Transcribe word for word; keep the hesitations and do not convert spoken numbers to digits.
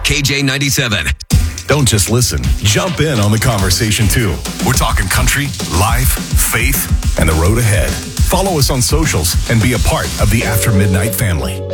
K J ninety-seven. Don't just listen. Jump in on the conversation, too. We're talking country, life, faith, and the road ahead. Follow us on socials and be a part of the After Midnight family.